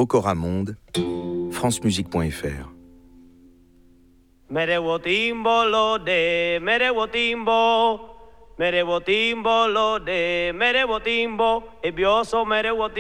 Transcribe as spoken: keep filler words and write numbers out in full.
Okora Monde, francemusique point f r. Merewo timbo lo de, merewo timbo, merewo timbo lo de, merewo timbo, e bioso merewo timbo.